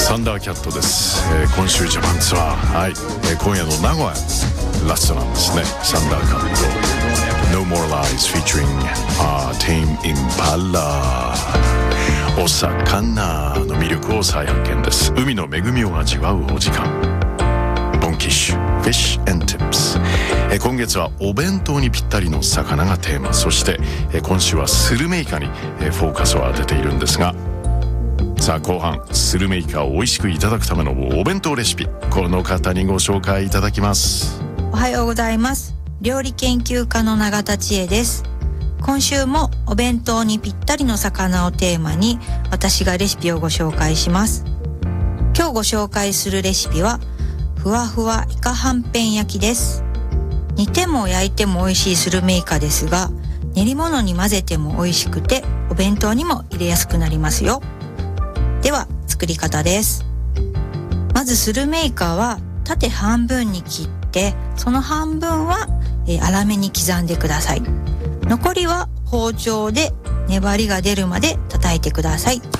サンダーキャットです。今週ジャパンツアー、はい、今夜の名古屋ラストなんですね。サンダーキャット No More Lies featuring Tame Impala。 お魚の魅力を再発見です。海の恵みを味わうお時間、ボンキッシュ Fish and Tips。今月はお弁当にぴったりの魚がテーマ。そして今週はスルメイカにフォーカスを当てているんですが、さあ後半、スルメイカを美味しくいただくためのお弁当レシピ、この方にご紹介いただきます。 おはようございます。料理研究家の永田千恵です。今週もお弁当にぴったりの魚をテーマに私がレシピをご紹介します。今日ご紹介するレシピはふわふわイカはんぺん焼きです。煮ても焼いても美味しいスルメイカですが、練り物に混ぜても美味しくてお弁当にも入れやすくなりますよ。では作り方です。まずスルメイカは縦半分に切って、その半分は粗めに刻んでください。残りは包丁で粘りが出るまで叩いてください。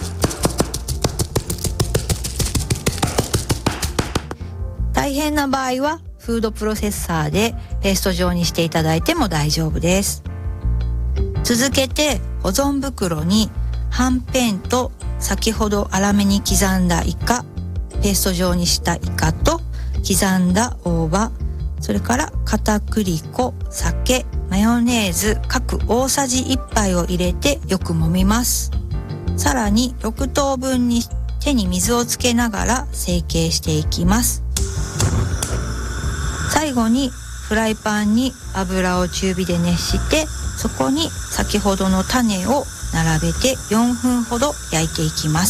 大変な場合はフードプロセッサーでペースト状にしていただいても大丈夫です。続けて保存袋にはんぺんと先ほど粗めに刻んだイカ、ペースト状にしたイカと刻んだ大葉、それから片栗粉、酒、マヨネーズ各大さじ1杯を入れてよく揉みます。さらに6等分に手に水をつけながら成形していきます。最後にフライパンに油を中火で熱して、そこに先ほどの種を並べて4分ほど焼いていきます。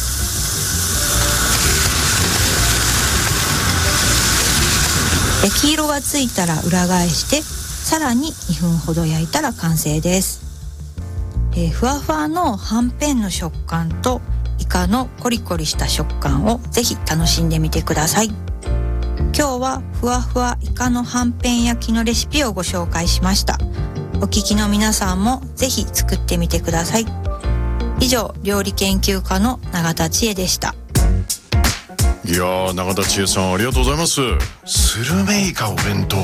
焼き色がついたら裏返して、さらに2分ほど焼いたら完成です。ふわふわのはんぺんの食感とイカのコリコリした食感をぜひ楽しんでみてください。今日はふわふわイカのはんぺん焼きのレシピをご紹介しました。お聞きの皆さんもぜひ作ってみてください。以上、料理研究家の永田千恵でした。 いやー、永田千恵さんありがとうございます。スルメイカお弁当ね、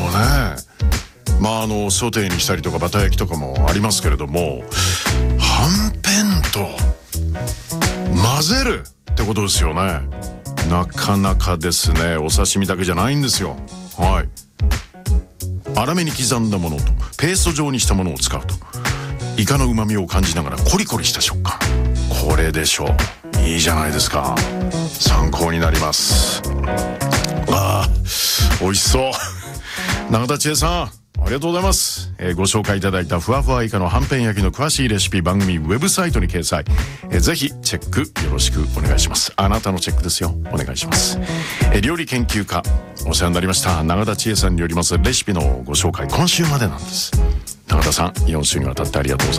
ソテーにしたりとかバター焼きとかもありますけれども、はんぺんと混ぜるってことですよね。なかなかですね。お刺身だけじゃないんですよ。はい、粗めに刻んだものとペースト状にしたものを使うと、イカの旨味を感じながらコリコリした食感、これでしょう。いいじゃないですか。参考になります。美味しそう永田千恵さんありがとうございます。ご紹介いただいたふわふわイカのはんぺん焼きの詳しいレシピ、番組ウェブサイトに掲載。ぜひチェックよろしくお願いします。あなたのチェックですよ。お願いします。料理研究家お世話になりました永田千恵さんによりますレシピのご紹介、今週までなんです。永田さん4週にわたってありがとうございます。